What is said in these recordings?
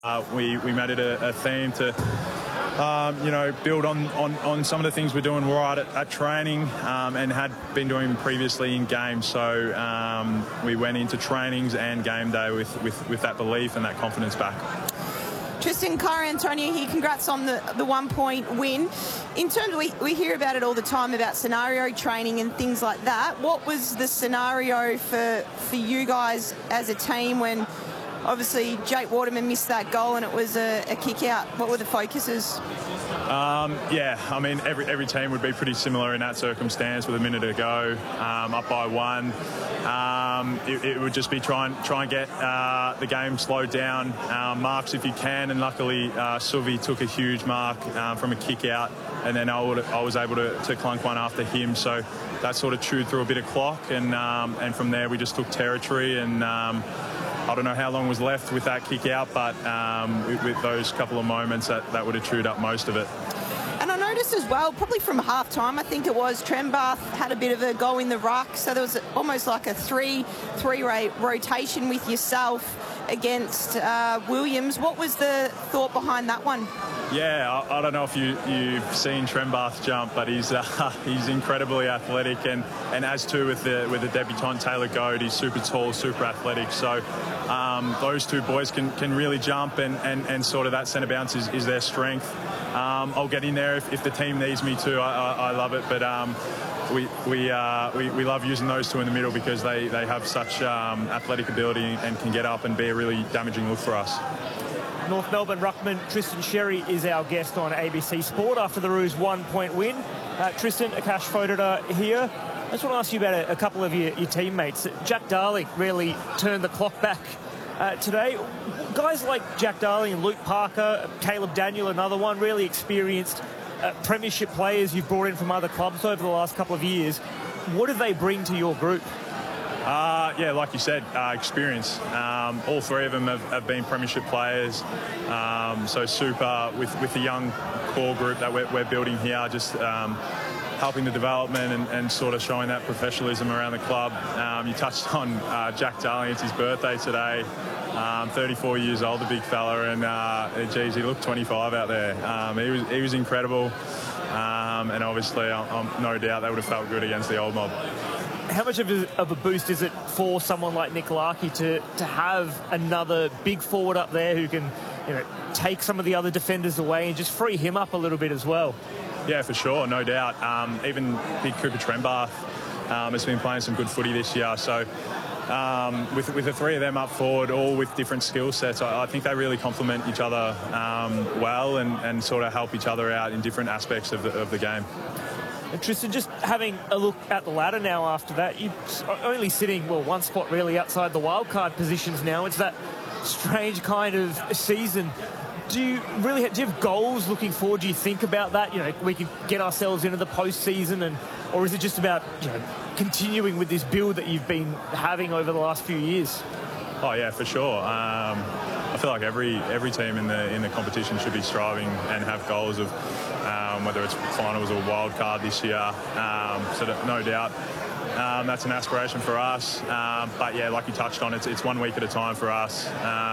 We made it a theme to build on some of the things we're doing right at training and had been doing previously in games. So we went into trainings and game day with that belief and that confidence back. Tristan, Kara Antonio here, congrats on the 1 point win. In terms, we hear about it all the time about scenario training and things like that. What was the scenario for you guys as a team when obviously Jake Waterman missed that goal and it was a kick out? What were the focuses? Yeah, I mean, every team would be pretty similar in that circumstance with a minute to go, up by one. It would just be try and get the game slowed down, marks if you can, and luckily Suvi took a huge mark from a kick out, and then I was able to clunk one after him, so that sort of chewed through a bit of clock, and from there we just took territory, and I don't know how long was left with that kick out, but with those couple of moments that would have chewed up most of it. And I noticed as well, probably from half-time, I think it was, Trembath had a bit of a go in the ruck, so there was almost like a three-way rotation with yourself against Williams. What was the thought behind that one? Yeah, I don't know if you've seen Trembath jump, but he's incredibly athletic, and as too with the debutant Taylor Goad, he's super tall, super athletic. So those two boys can really jump, and sort of that centre bounce is their strength. I'll get in there if the team needs me to. I love it, but we love using those two in the middle because they have such athletic ability and can get up and be a really damaging look for us. North Melbourne ruckman Tristan Sherry is our guest on ABC Sport after the Roos 1 point win. Tristan, Akash Fodor here. I just want to ask you about a couple of your teammates. Jack Darling really turned the clock back today. Guys like Jack Darling and Luke Parker, Caleb Daniel, another one, really experienced premiership players you've brought in from other clubs over the last couple of years. What do they bring to your group? Yeah, like you said, experience. All three of them have been premiership players. So super with the young core group that we're building here, just helping the development and sort of showing that professionalism around the club. You touched on Jack Darling. It's his birthday today. 34 years old, the big fella, and geez, he looked 25 out there. He was incredible, and obviously, no doubt they would have felt good against the old mob. How much of a boost is it for someone like Nick Larkey to have another big forward up there who can, take some of the other defenders away and just free him up a little bit as well? Yeah, for sure, no doubt. Even big Cooper Trembath has been playing some good footy this year. So with the three of them up forward, all with different skill sets, I think they really complement each other well and sort of help each other out in different aspects of the game. And Tristan, just having a look at the ladder now after that, you're only sitting, one spot really outside the wildcard positions now. It's that strange kind of season. Do you have goals looking forward? Do you think about that? We can get ourselves into the postseason, or is it just about continuing with this build that you've been having over the last few years? Oh yeah, for sure. I feel like every team in the competition should be striving and have goals of whether it's finals or wild card this year. So no doubt that's an aspiration for us. But yeah, like you touched on, it's 1 week at a time for us.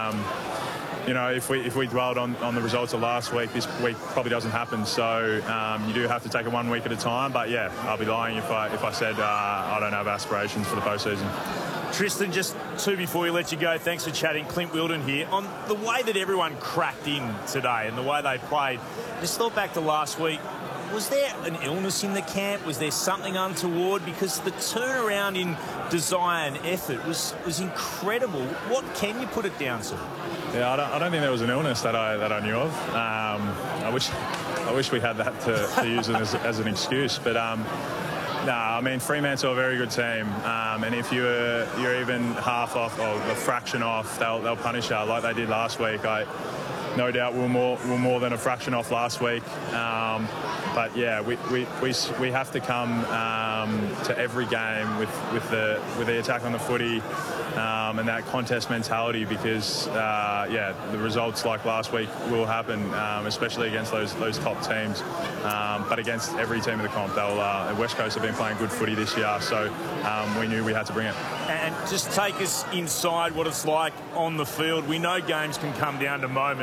If we dwelled on the results of last week, this week probably doesn't happen. So you do have to take it 1 week at a time. But yeah, I'll be lying if I said I don't have aspirations for the postseason. Tristan, just two before we let you go, thanks for chatting. Clint Wilden here. On the way that everyone cracked in today and the way they played, just thought back to last week, was there an illness in the camp? Was there something untoward? Because the turnaround in desire and effort was incredible. What can you put it down to? Yeah, I don't think there was an illness that I knew of. I wish we had that to use it as an excuse, but I mean, Fremantle are a very good team, and if you're even half off or a fraction off, they'll punish you like they did last week. No doubt we're more than a fraction off last week, but yeah, we have to come to every game with the attack on the footy and that contest mentality, because the results like last week will happen, especially against those top teams, but against every team in the comp. West Coast have been playing good footy this year, so we knew we had to bring it. And just take us inside what it's like on the field. We know games can come down to moments.